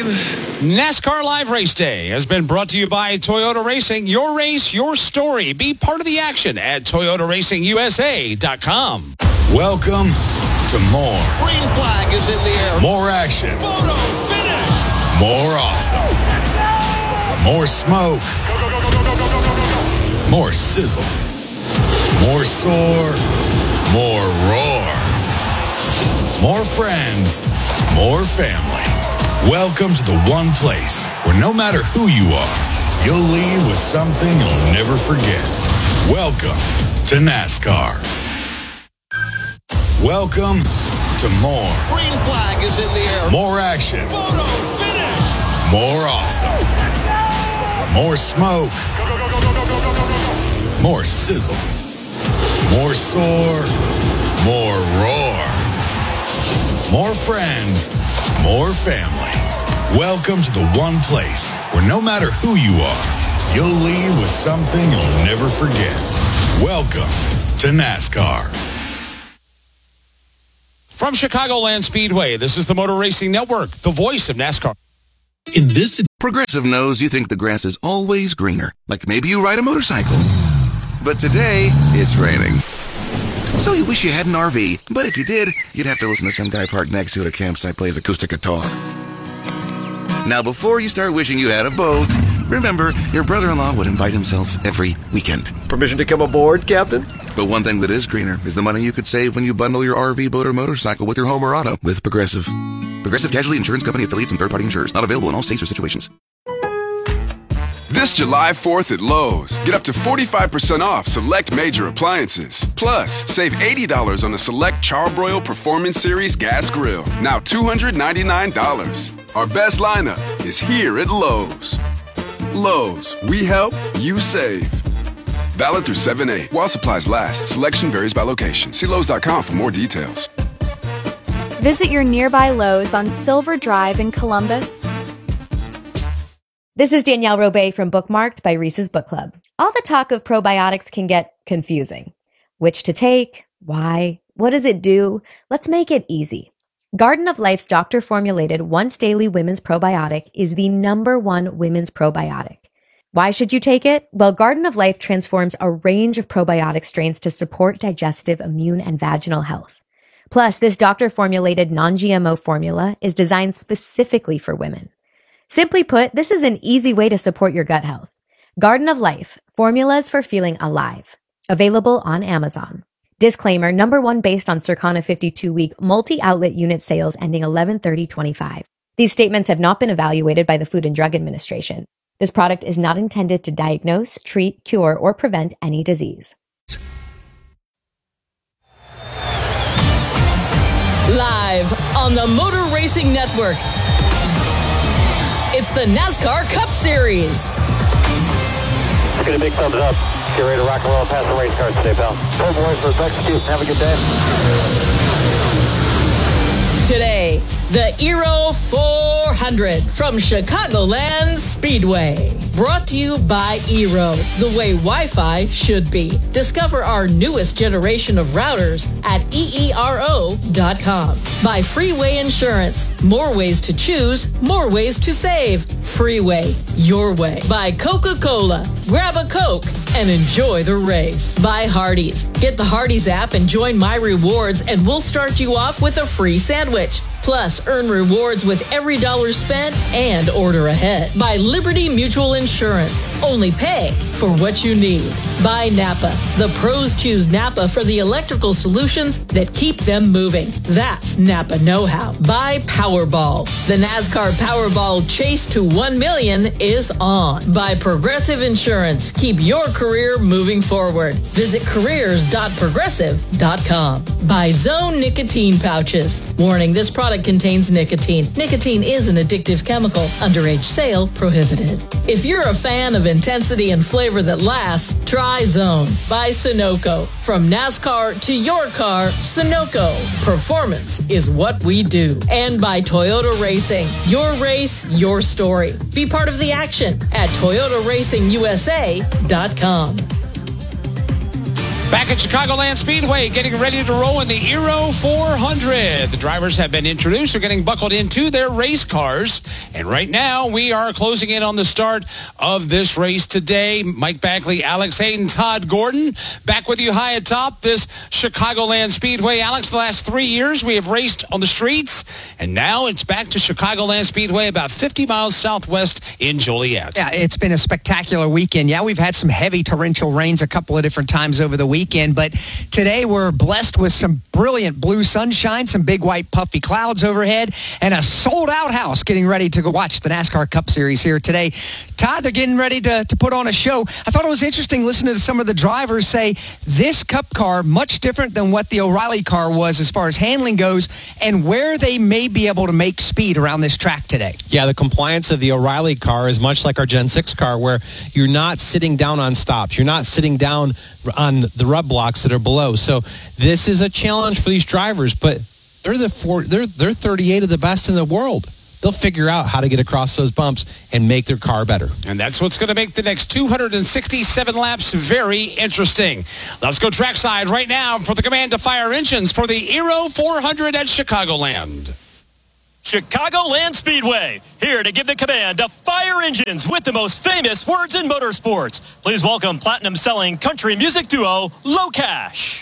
NASCAR Live Race Day has been brought to you by Toyota Racing. Your race, your story. Be part of the action at ToyotaRacingUSA.com. Welcome to more. Green flag is in the air. More action. Photo finish. More awesome. More smoke. More sizzle. More soar. More roar. More friends. More family. Welcome to the one place where no matter who you are, you'll leave with something you'll never forget. Welcome to NASCAR. Welcome to more. Green flag is in the air. More action. Photo finish. More awesome. More smoke. More sizzle. More soar. More roar. More friends. More family. Welcome to the one place where no matter who you are, you'll leave with something you'll never forget. Welcome to NASCAR. From Chicagoland Speedway, this is the Motor Racing Network, the voice of NASCAR. In this, Progressive knows you think the grass is always greener, like maybe you ride a motorcycle. But today, it's raining. So you wish you had an RV, but if you did, you'd have to listen to some guy parked next to you at a campsite plays acoustic guitar. Now, before you start wishing you had a boat, remember, your brother-in-law would invite himself every weekend. Permission to come aboard, Captain? But one thing that is greener is the money you could save when you bundle your RV, boat, or motorcycle with your home or auto with Progressive. Progressive Casualty Insurance Company affiliates and third-party insurers. Not available in all states or situations. This July 4th at Lowe's, get up to 45% off select major appliances. Plus, save $80 on the select Charbroil Performance Series gas grill. Now $299. Our best lineup is here at Lowe's. Lowe's, we help, you save. Valid through 7/8. While supplies last, selection varies by location. See Lowe's.com for more details. Visit your nearby Lowe's on Silver Drive in Columbus. This is Danielle Robay from Bookmarked by Reese's Book Club. All the talk of probiotics can get confusing. Which to take? Why? What does it do? Let's make it easy. Garden of Life's doctor-formulated once-daily women's probiotic is the #1 women's probiotic. Why should you take it? Well, Garden of Life transforms a range of probiotic strains to support digestive, immune, and vaginal health. Plus, this doctor-formulated non-GMO formula is designed specifically for women. Simply put, this is an easy way to support your gut health. Garden of Life, formulas for feeling alive. Available on Amazon. Disclaimer, #1 based on Circana 52-week multi-outlet unit sales ending 11/30/25. These statements have not been evaluated by the Food and Drug Administration. This product is not intended to diagnose, treat, cure, or prevent any disease. Live on the Motor Racing Network, it's the NASCAR Cup Series. Get a big thumbs up. Get ready to rock and roll past the race cars today, pal. Poor boys, let's execute. Have a good day. Today, the Aero 400 from Chicagoland Speedway. Brought to you by Aero, the way Wi-Fi should be. Discover our newest generation of routers at EERO.com. By Freeway Insurance. More ways to choose, more ways to save. Freeway, your way. By Coca-Cola. Grab a Coke and enjoy the race. By Hardee's. Get the Hardee's app and join My Rewards, and we'll start you off with a free sandwich. Plus, earn rewards with every dollar spent and order ahead. By Liberty Mutual Insurance. Only pay for what you need. By Napa. The pros choose Napa for the electrical solutions that keep them moving. That's Napa know-how. By Powerball. The NASCAR Powerball chase to 1 million is on. By Progressive Insurance. Keep your career moving forward. Visit careers.progressive.com. By Zone Nicotine Pouches. Warning, this product contains nicotine. Nicotine is an addictive chemical. Underage sale prohibited. If you're a fan of intensity and flavor that lasts, try Zone. By Sunoco. From NASCAR to your car, Sunoco. Performance is what we do. And by Toyota Racing. Your race, your story. Be part of the action at ToyotaRacingUSA.com. Back at Chicagoland Speedway, getting ready to roll in the Aero 400. The drivers have been introduced. They're getting buckled into their race cars. And right now, we are closing in on the start of this race today. Mike Backley, Alex Hayden, Todd Gordon, back with you high atop this Chicagoland Speedway. Alex, the last 3 years, we have raced on the streets. And now it's back to Chicagoland Speedway, about 50 miles southwest in Joliet. Yeah, it's been a spectacular weekend. Yeah, we've had some heavy torrential rains a couple of different times over the weekend, but today we're blessed with some brilliant blue sunshine, some big white puffy clouds overhead, and a sold-out house getting ready to go watch the NASCAR Cup Series here today. Todd, they're getting ready to put on a show. I thought it was interesting listening to some of the drivers say this Cup car much different than what the O'Reilly car was as far as handling goes and where they may be able to make speed around this track today. Yeah, the compliance of the O'Reilly car is much like our Gen 6 car where you're not sitting down on stops. You're not sitting down on the rub blocks that are below. So this is a challenge for these drivers, but they're 38 of the best in the world. They'll figure out how to get across those bumps and make their car better. And that's what's going to make the next 267 laps very interesting. Let's go trackside right now for the command to fire engines for the Aero 400 at Chicagoland. Chicagoland Speedway, here to give the command to fire engines with the most famous words in motorsports. Please welcome platinum-selling country music duo, Low Cash.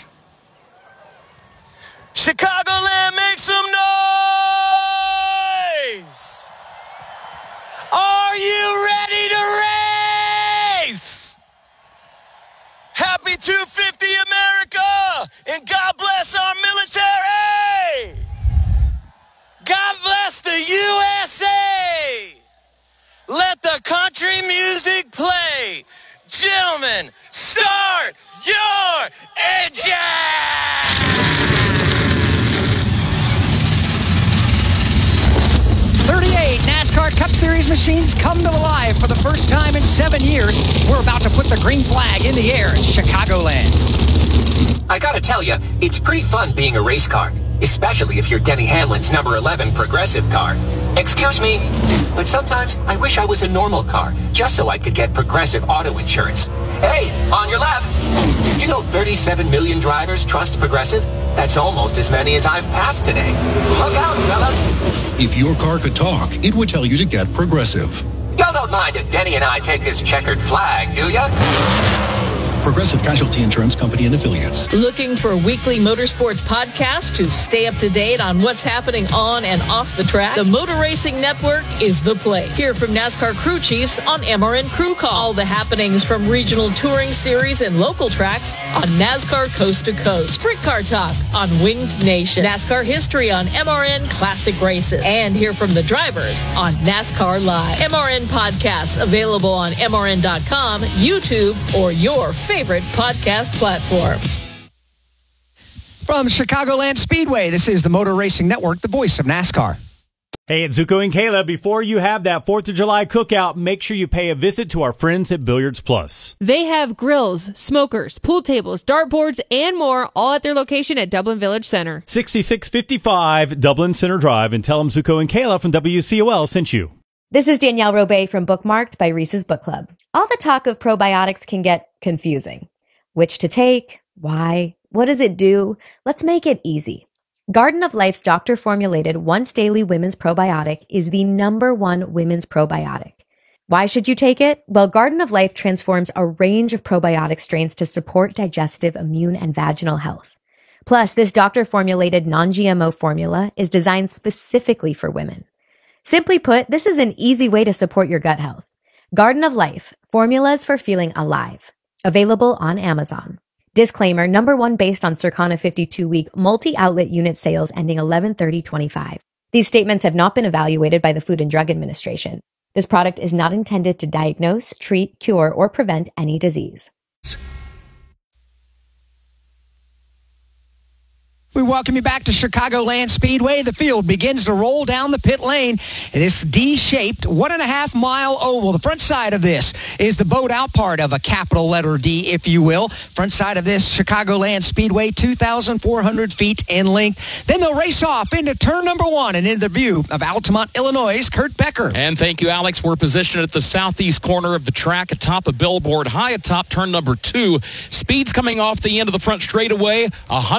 Chicagoland, make some noise! Are you ready to race? Happy 250 America, and God bless our military! God bless the USA! Let the country music play. Gentlemen, start your engine! 38 NASCAR Cup Series machines come to life for the first time in 7 years. We're about to put the green flag in the air in Chicagoland. I gotta tell you, it's pretty fun being a race car, especially if you're Denny Hamlin's number 11 Progressive car. Excuse me, but sometimes I wish I was a normal car, just so I could get Progressive auto insurance. Hey, on your left! You know 37 million drivers trust Progressive? That's almost as many as I've passed today. Look out, fellas! If your car could talk, it would tell you to get Progressive. Y'all don't mind if Denny and I take this checkered flag, do ya? Progressive Casualty Insurance Company and Affiliates. Looking for a weekly motorsports podcast to stay up to date on what's happening on and off the track? The Motor Racing Network is the place. Hear from NASCAR crew chiefs on MRN Crew Call. All the happenings from regional touring series and local tracks on NASCAR Coast to Coast. Sprint Car Talk on Winged Nation. NASCAR history on MRN Classic Races. And hear from the drivers on NASCAR Live. MRN podcasts available on MRN.com, YouTube, or your favorite podcast platform. From Chicagoland Speedway, this is the Motor Racing Network, the voice of NASCAR. Hey, it's Zuko and Kayla. Before you have that 4th of July cookout, make sure you pay a visit to our friends at Billiards Plus. They have grills, smokers, pool tables, dartboards, and more, all at their location at Dublin Village Center. 6655 Dublin Center Drive, and tell them Zuko and Kayla from WCOL sent you. This is Danielle Robay from Bookmarked by Reese's Book Club. All the talk of probiotics can get confusing. Which to take? Why? What does it do? Let's make it easy. Garden of Life's doctor-formulated once-daily women's probiotic is the #1 women's probiotic. Why should you take it? Well, Garden of Life transforms a range of probiotic strains to support digestive, immune, and vaginal health. Plus, this doctor-formulated non-GMO formula is designed specifically for women. Simply put, this is an easy way to support your gut health. Garden of Life, formulas for feeling alive. Available on Amazon. Disclaimer, #1 based on Circana 52-week multi-outlet unit sales ending 11/30/25. These statements have not been evaluated by the Food and Drug Administration. This product is not intended to diagnose, treat, cure, or prevent any disease. We welcome you back to Chicagoland Speedway. The field begins to roll down the pit lane. This D-shaped 1.5-mile oval. The front side of this is the boat out part of a capital letter D, if you will. Front side of this Chicagoland Speedway, 2,400 feet in length. Then they'll race off into turn number 1 and into the view of Altamont, Illinois' Kurt Becker. And thank you, Alex. We're positioned at the southeast corner of the track atop a billboard high atop turn number 2. Speeds coming off the end of the front straightaway,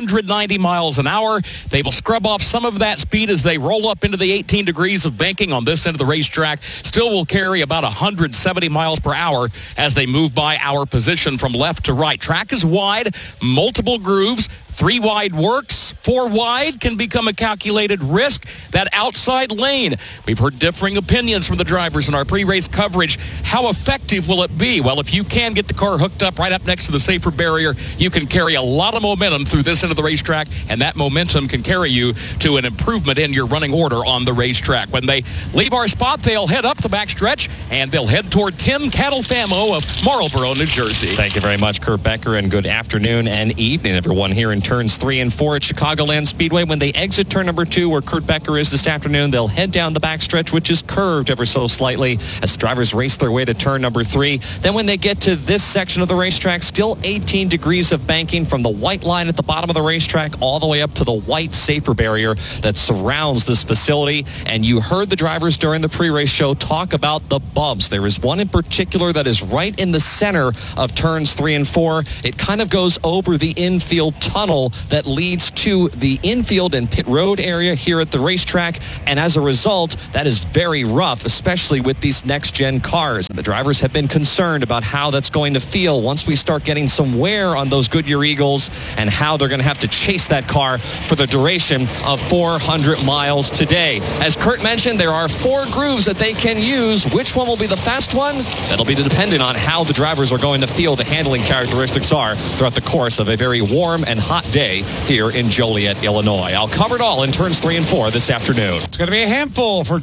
190 miles an hour. They will scrub off some of that speed as they roll up into the 18 degrees of banking on this end of the racetrack. Still will carry about 170 miles per hour as they move by our position from left to right. Track is wide, multiple grooves. 3 wide works, 4 wide can become a calculated risk. That outside lane, we've heard differing opinions from the drivers in our pre-race coverage. How effective will it be? Well, if you can get the car hooked up right up next to the safer barrier, you can carry a lot of momentum through this end of the racetrack, and that momentum can carry you to an improvement in your running order on the racetrack. When they leave our spot, they'll head up the backstretch, and they'll head toward Tim Catalfamo of Marlboro, New Jersey. Thank you very much, Kurt Becker, and good afternoon and evening, everyone, here in turns 3 and 4 at Chicagoland Speedway. When they exit turn number 2, where Kurt Becker is this afternoon, they'll head down the backstretch, which is curved ever so slightly as drivers race their way to turn number 3. Then when they get to this section of the racetrack, still 18 degrees of banking from the white line at the bottom of the racetrack all the way up to the white safer barrier that surrounds this facility. And you heard the drivers during the pre-race show talk about the bumps. There is one in particular that is right in the center of turns 3 and 4. It kind of goes over the infield tunnel that leads to the infield and pit road area here at the racetrack. And as a result, that is very rough, especially with these next-gen cars. The drivers have been concerned about how that's going to feel once we start getting some wear on those Goodyear Eagles and how they're going to have to chase that car for the duration of 400 miles today. As Kurt mentioned, there are 4 grooves that they can use. Which one will be the fast one? That'll be dependent on how the drivers are going to feel the handling characteristics are throughout the course of a very warm and hot day here in Joliet, Illinois. I'll cover it all in turns 3 and 4 this afternoon. It's going to be a handful for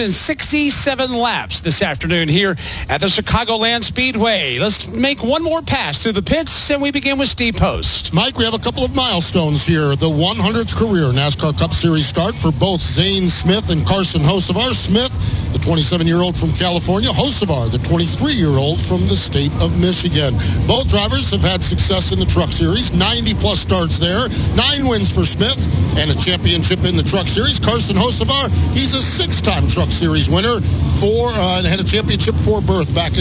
267 laps this afternoon here at the Chicagoland Speedway. Let's make one more pass through the pits, and we begin with Steve Post. Mike, we have a couple of milestones here. The 100th career NASCAR Cup Series start for both Zane Smith and Carson Hocevar. Smith, the 27-year-old from California. Hocevar, the 23-year-old from the state of Michigan. Both drivers have had success in the Truck Series. 90-plus starts there. 9 wins for Smith and a championship in the Truck Series. Carson Hocevar, he's a 6-time Truck Series winner and had a championship for Berth back in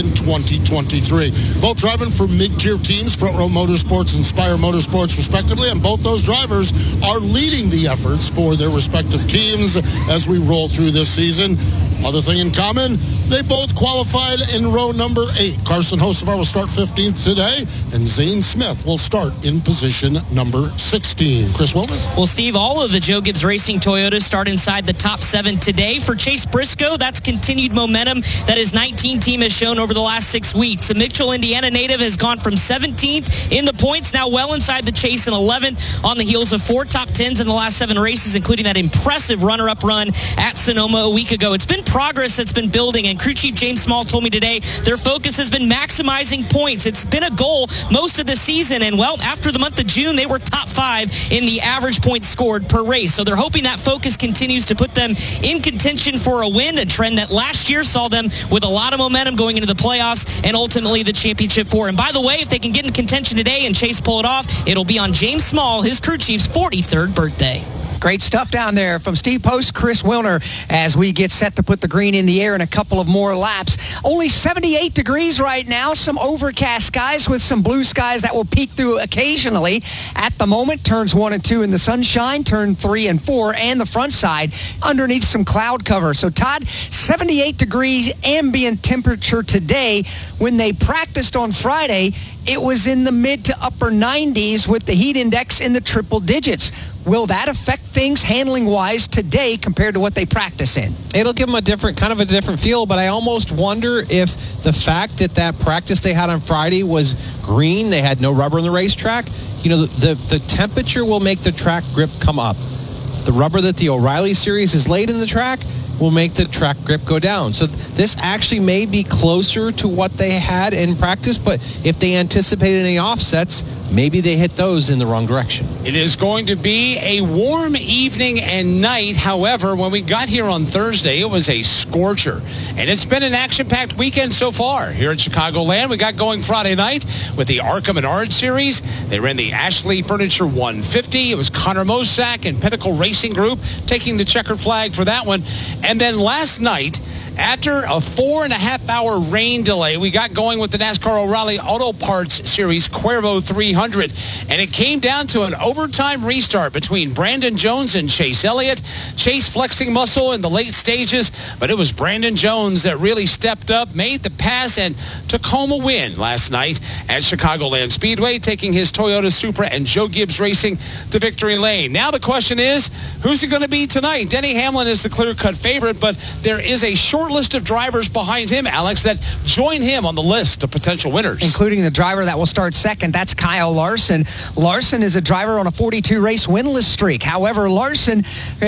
2023. Both driving for mid-tier teams, Front Row Motorsports and Spire Motorsports, respectively, and both those drivers are leading the efforts for their respective teams as we roll through this season. Other thing in common, they both qualified in row number 8. Carson Hocevar will start 15th today, and Zane Smith will start in position number 16. Chris Wilmer? Well, Steve, all of the Joe Gibbs Racing Toyotas start inside the top 7 today. For Chase Briscoe, that's continued momentum that his 19 team has shown over the last 6 weeks. The Mitchell, Indiana native has gone from 17th in the points, now well inside the chase in 11th on the heels of 4 top 10s in the last 7 races, including that impressive runner-up run at Sonoma a week ago. It's been progress that's been building, and crew chief James Small told me today their focus has been maximizing points. It's been a goal most of the season, and well, after the month of June, they were top 5 in the average points scored per race. So they're hoping that focus continues to put them in contention for a win, a trend that last year saw them with a lot of momentum going into the playoffs and ultimately the championship 4. And by the way, if they can get in contention today and Chase pull it off, it'll be on James Small, his crew chief's 43rd birthday. Great stuff down there from Steve Post, Chris Wilner, as we get set to put the green in the air in a couple of more laps. Only 78 degrees right now, some overcast skies with some blue skies that will peek through occasionally. At the moment, turns 1 and 2 in the sunshine, turn 3 and 4, and the front side underneath some cloud cover. So, Todd, 78 degrees ambient temperature today. When they practiced on Friday, it was in the mid to upper 90s with the heat index in the triple digits. Will that affect things handling-wise today compared to what they practice in? It'll give them a different feel, but I almost wonder if the fact that practice they had on Friday was green, they had no rubber on the racetrack, the temperature will make the track grip come up. The rubber that the O'Reilly Series is laid in the track will make the track grip go down. So this actually may be closer to what they had in practice, but if they anticipated any offsets, maybe they hit those in the wrong direction. It is going to be a warm evening and night. However, when we got here on Thursday, it was a scorcher. And it's been an action-packed weekend so far here at Chicagoland. We got going Friday night with the Arkham and Ard Series. They ran the Ashley Furniture 150. It was Connor Mosack and Pinnacle Racing Group taking the checkered flag for that one. And then last night, after a 4.5-hour rain delay, we got going with the NASCAR O'Reilly Auto Parts Series Cuervo 300. And it came down to an overtime restart between Brandon Jones and Chase Elliott. Chase flexing muscle in the late stages, but it was Brandon Jones that really stepped up, made the pass, and took home a win last night at Chicagoland Speedway, taking his Toyota Supra and Joe Gibbs Racing to victory lane. Now the question is, who's it going to be tonight? Denny Hamlin is the clear-cut favorite, but there is a short list of drivers behind him, Alex, that join him on the list of potential winners. Including the driver that will start second. That's Kyle Larson. Larson is a driver on a 42-race winless streak. However, Larson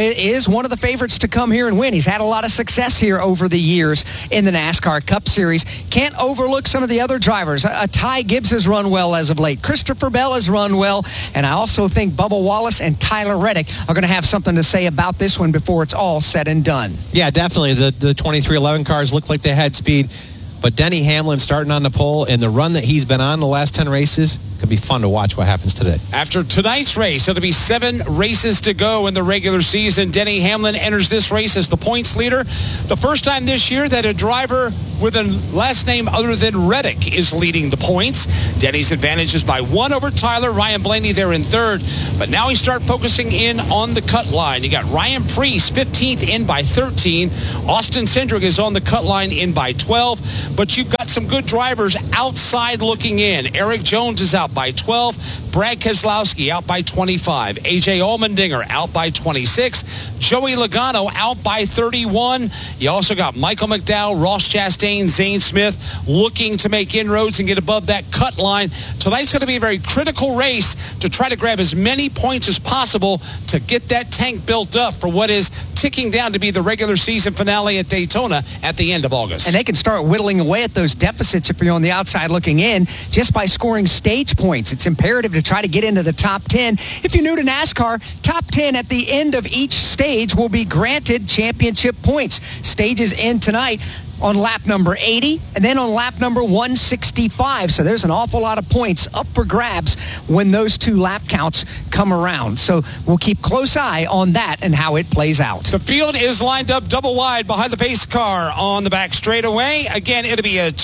is one of the favorites to come here and win. He's had a lot of success here over the years in the NASCAR Cup Series. Can't overlook some of the other drivers. Ty Gibbs has run well as of late. Christopher Bell has run well. And I also think Bubba Wallace and Tyler Reddick are going to have something to say about this one before it's all said and done. Yeah, definitely. The 2311 cars looked like they had speed, but Denny Hamlin starting on the pole and the run that he's been on the last 10 races could be fun to watch what happens today. After tonight's race, there'll be 7 races to go in the regular season. Denny Hamlin enters this race as the points leader. The first time this year that a driver with a last name other than Reddick is leading the points. Denny's advantage is by 1 over Tyler. Ryan Blaney there in third. But now we start focusing in on the cut line. You got Ryan Preece, 15th, in by 13. Austin Cindric is on the cut line, in by 12. But you've got some good drivers outside looking in. Eric Jones is out by 12. Brad Keselowski out by 25. AJ Allmendinger out by 26. Joey Logano out by 31. You also got Michael McDowell, Ross Chastain, Zane Smith looking to make inroads and get above that cut line. Tonight's going to be a very critical race to try to grab as many points as possible to get that tank built up for what is ticking down to be the regular season finale at Daytona at the end of August. And they can start whittling away at those deficits if you're on the outside looking in just by scoring stage points. It's imperative to try to get into the top 10. If you're new to NASCAR, top 10 at the end of each stage will be granted championship points. Stages end tonight on lap number 80 and then on lap number 165. So there's an awful lot of points up for grabs when those 2 lap counts come around. So we'll keep close eye on that and how it plays out. The field is lined up double wide behind the pace car on the back straightaway. Again, it'll be a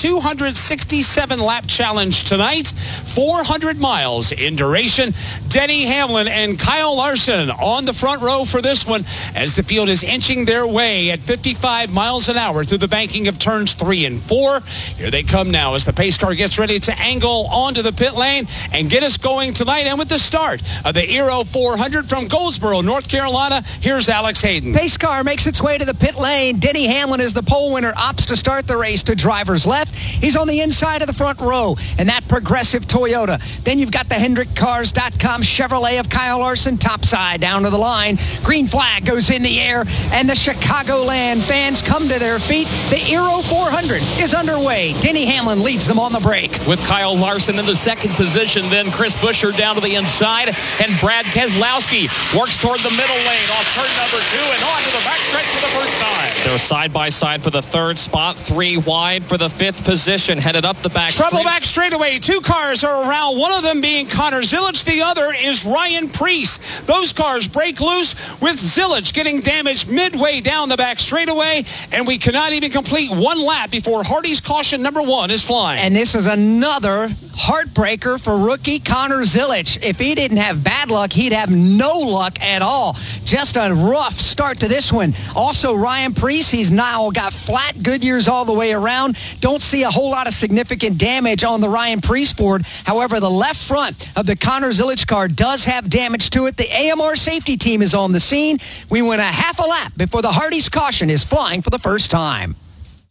267 lap challenge tonight, 400 miles in duration. Denny Hamlin and Kyle Larson on the front row for this one as the field is inching their way at 55 miles an hour through the banking of turns 3 and 4. Here they come now as the pace car gets ready to angle onto the pit lane and get us going tonight. And with the start of the Aero 400 from Goldsboro, North Carolina, here's Alex Hayden. Pace car makes its way to the pit lane. Denny Hamlin is the pole winner, opts to start the race to driver's left. He's on the inside of the front row and that Progressive Toyota. Then you've got the HendrickCars.com Chevrolet of Kyle Larson, topside down to the line. Green flag goes in the air and the Chicagoland fans come to their feet. The Aero 400 is underway. Denny Hamlin leads them on the break. With Kyle Larson in the second position, then Chris Buescher down to the inside, and Brad Keselowski works toward the middle lane off turn number 2 and on to the backstretch for the first time. They're side by side for the third spot, 3 wide for the 5th position, headed up the back. Trouble back straightaway. 2 cars are around, one of them being Connor Zilisch, the other is Ryan Preece. Those cars break loose with Zilisch getting damaged midway down the back straightaway, and we cannot even complete 1 lap before Hardy's caution number 1 is flying. And this is another heartbreaker for rookie Connor Zilisch. If he didn't have bad luck, he'd have no luck at all. Just a rough start to this one. Also, Ryan Preece, he's now got flat Goodyears all the way around. Don't see a whole lot of significant damage on the Ryan Preece Ford. However, the left front of the Connor Zilisch car does have damage to it. The AMR safety team is on the scene. We went a half a lap before the Hardy's caution is flying for the first time.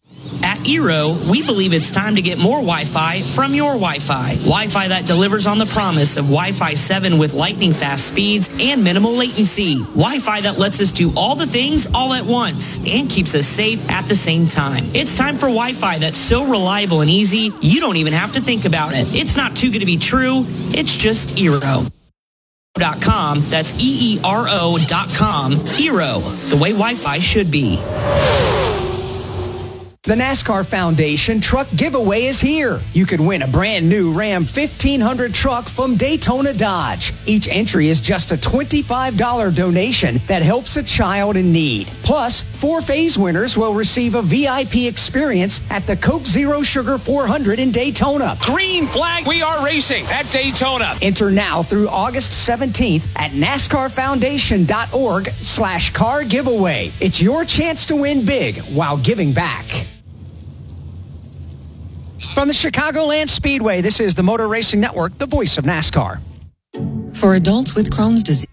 At Eero, we believe it's time to get more Wi-Fi from your Wi-Fi. Wi-Fi that delivers on the promise of Wi-Fi 7 with lightning-fast speeds and minimal latency. Wi-Fi that lets us do all the things all at once and keeps us safe at the same time. It's time for Wi-Fi that's so reliable and easy, you don't even have to think about it. It's not too good to be true. It's just Eero. .com. That's EERO.com. Eero, the way Wi-Fi should be. The NASCAR Foundation Truck Giveaway is here. You could win a brand new Ram 1500 truck from Daytona Dodge. Each entry is just a $25 donation that helps a child in need. Plus, 4 phase winners will receive a VIP experience at the Coke Zero Sugar 400 in Daytona. Green flag, we are racing at Daytona. Enter now through August 17th at NASCARFoundation.org/car giveaway. It's your chance to win big while giving back. From the Chicagoland Speedway, this is the Motor Racing Network, the voice of NASCAR. For adults with Crohn's disease.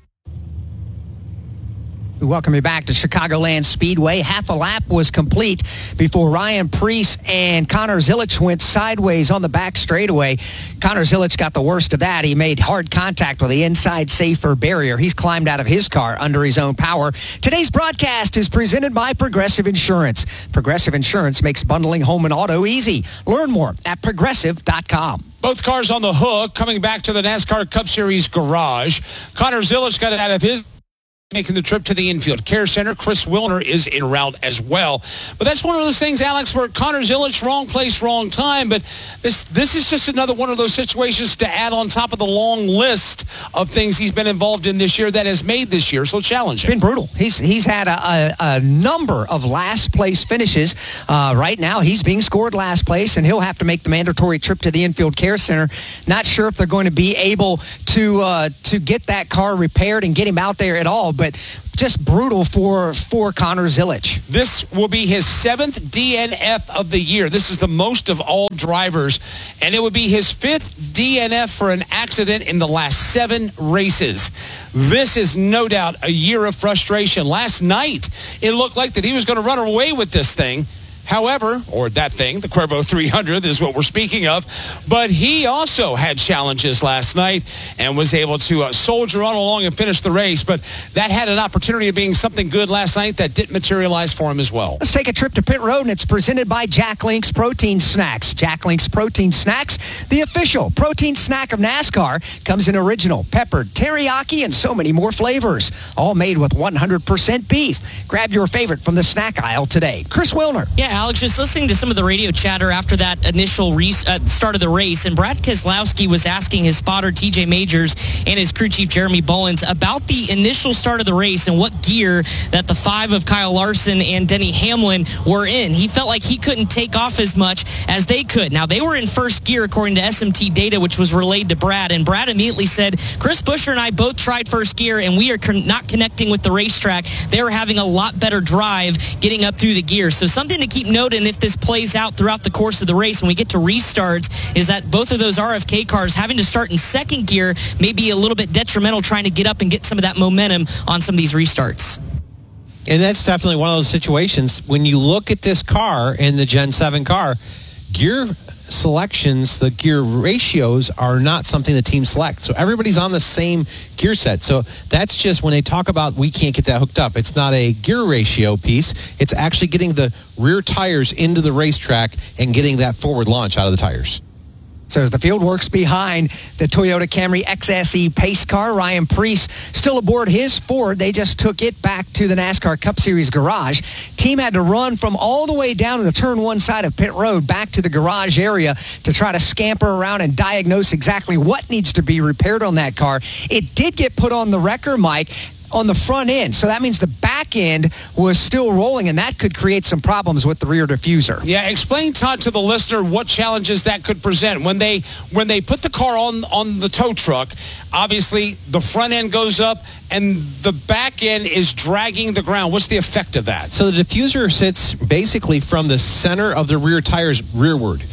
We welcome you back to Chicagoland Speedway. Half a lap was complete before Ryan Preece and Connor Zilisch went sideways on the back straightaway. Connor Zilisch got the worst of that. He made hard contact with the inside safer barrier. He's climbed out of his car under his own power. Today's broadcast is presented by Progressive Insurance. Progressive Insurance makes bundling home and auto easy. Learn more at progressive.com. Both cars on the hook coming back to the NASCAR Cup Series garage. Connor Zilisch got it out of his making the trip to the infield care center. Chris Wilner is en route as well. But that's one of those things, Alex, where Connor Zilisch, wrong place, wrong time. But this is just another one of those situations to add on top of the long list of things he's been involved in this year that has made this year so challenging. It's been brutal. He's had a number of last place finishes. Right now, he's being scored last place, and he'll have to make the mandatory trip to the infield care center. Not sure if they're going to be able to get that car repaired and get him out there at all. But just brutal for Connor Zilisch. This will be his 7th DNF of the year. This is the most of all drivers, and it would be his 5th DNF for an accident in the last 7 races. This is no doubt a year of frustration. Last night, it looked like that he was going to run away with this thing. However, or that thing, the Cuervo 300 is what we're speaking of, but he also had challenges last night and was able to soldier on along and finish the race, but that had an opportunity of being something good last night that didn't materialize for him as well. Let's take a trip to pit road, and it's presented by Jack Link's Protein Snacks. Jack Link's Protein Snacks, the official protein snack of NASCAR, comes in original, peppered, teriyaki, and so many more flavors, all made with 100% beef. Grab your favorite from the snack aisle today. Chris Wilner. Yeah, Alex, just listening to some of the radio chatter after that initial start of the race, and Brad Keselowski was asking his spotter, TJ Majors, and his crew chief, Jeremy Bullins, about the initial start of the race and what gear that the 5 of Kyle Larson and Denny Hamlin were in. He felt like he couldn't take off as much as they could. Now, they were in first gear, according to SMT data, which was relayed to Brad, and Brad immediately said, Chris Buescher and I both tried first gear, and we are not connecting with the racetrack. They were having a lot better drive getting up through the gears. So something to keep note, and if this plays out throughout the course of the race when we get to restarts, is that both of those RFK cars having to start in second gear may be a little bit detrimental trying to get up and get some of that momentum on some of these restarts. And that's definitely one of those situations. When you look at this car in the Gen 7 car, gear selections, the gear ratios are not something the team select. So everybody's on the same gear set. So that's just when they talk about we can't get that hooked up. It's not a gear ratio piece. It's actually getting the rear tires into the racetrack and getting that forward launch out of the tires. So as the field works behind the Toyota Camry XSE pace car, Ryan Preece still aboard his Ford. They just took it back to the NASCAR Cup Series garage. Team had to run from all the way down to the turn 1 side of pit road back to the garage area to try to scamper around and diagnose exactly what needs to be repaired on that car. It did get put on the wrecker, Mike, on the front end. So that means the back end was still rolling, and that could create some problems with the rear diffuser. Yeah, explain, Todd, to the listener what challenges that could present. When they put the car on the tow truck, obviously the front end goes up and the back end is dragging the ground. What's the effect of that? So the diffuser sits basically from the center of the rear tires rearward.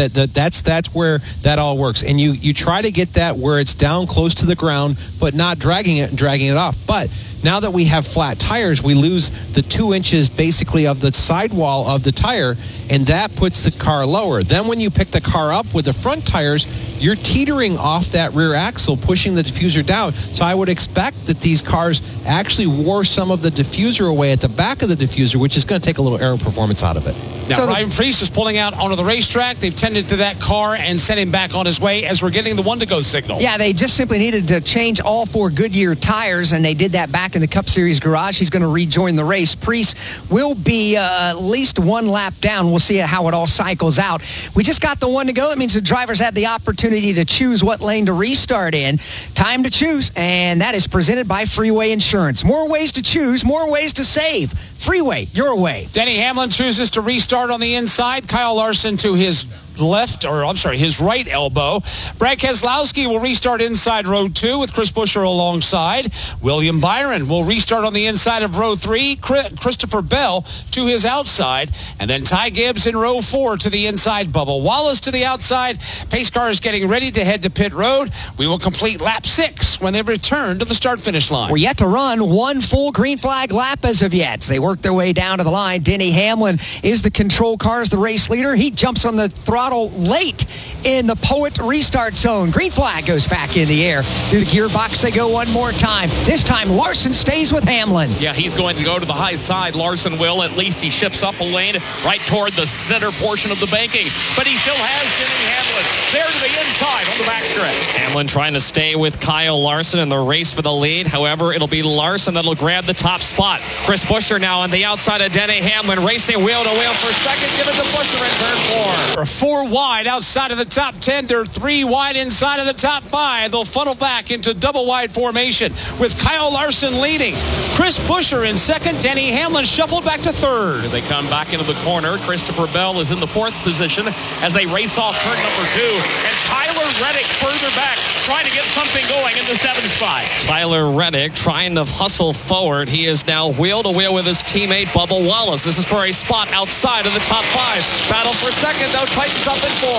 That's where that all works. And you try to get that where it's down close to the ground, but not dragging it and dragging it off. But now that we have flat tires, we lose the 2 inches basically of the sidewall of the tire, and that puts the car lower. Then when you pick the car up with the front tires, you're teetering off that rear axle, pushing the diffuser down. So I would expect that these cars actually wore some of the diffuser away at the back of the diffuser, which is going to take a little aero performance out of it. Now, Ryan Preece is pulling out onto the racetrack. They've tended to that car and sent him back on his way as we're getting the one-to-go signal. Yeah, they just simply needed to change all 4 Goodyear tires, and they did that back in the Cup Series garage. He's going to rejoin the race. Preece will be at least 1 lap down. We'll see how it all cycles out. We just got the one to go. That means the drivers had the opportunity to choose what lane to restart in. Time to choose, and that is presented by Freeway Insurance. More ways to choose, more ways to save. Freeway, your way. Denny Hamlin chooses to restart on the inside. Kyle Larson to his his right elbow. Brad Keselowski will restart inside row 2 with Chris Buescher alongside. William Byron will restart on the inside of row 3. Christopher Bell to his outside. And then Ty Gibbs in row 4 to the inside. Bubba Wallace to the outside. Pace car is getting ready to head to pit road. We will complete lap 6 when they return to the start-finish line. We're yet to run 1 full green flag lap as of yet. They work their way down to the line. Denny Hamlin is the control car as the race leader. He jumps on the throttle late in the Poet restart zone. Green flag goes back in the air. Through the gearbox they go one more time. This time Larson stays with Hamlin. Yeah, he's going to go to the high side. Larson will. At least he shifts up a lane right toward the center portion of the banking. But he still has Denny Hamlin there to the inside on the backstretch. Hamlin trying to stay with Kyle Larson in the race for the lead. However, it'll be Larson that'll grab the top spot. Chris Buescher now on the outside of Denny Hamlin, racing wheel to wheel for second. Give it to Buescher in turn 4. 4 wide outside of the top 10. They're 3 wide inside of the top 5. They'll funnel back into double wide formation with Kyle Larson leading. Chris Buescher in second. Denny Hamlin shuffled back to third. They come back into the corner. Christopher Bell is in the 4th position as they race off turn number 2. And Tyler Reddick further back, trying to get something going in the 7th spot. Tyler Reddick trying to hustle forward. He is now wheel to wheel with his teammate Bubba Wallace. This is for a spot outside of the top 5. Battle for second, though, tightens up in 4.